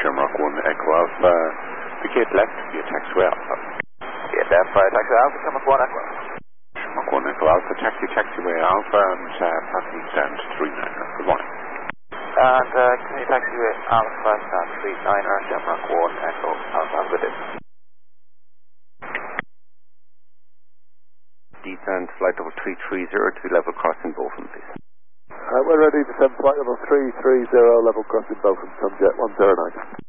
Shamrock 1 Echo Alpha. The gate left, via taxiway Alpha. Gate left by taxi Alpha, Shamrock 1 Echo. Shamrock 1 Echo Alpha, taxiway Alpha, and parking stand 39er. Good morning. And continue taxiway Alpha, stand 39er, Shamrock 1 Echo Alpha. Good day. Descend flight level 330 to level crossing Botham, please. We're ready to send flight level 330, level crossing Botham, Sunjet 109.